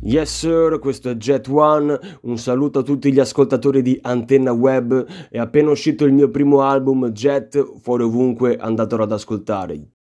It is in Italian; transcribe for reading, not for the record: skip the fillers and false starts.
Yes sir, questo è Jet One, un saluto a tutti gli ascoltatori di Antenna Web, è appena uscito il mio primo album Jet, fuori ovunque, andatelo ad ascoltare.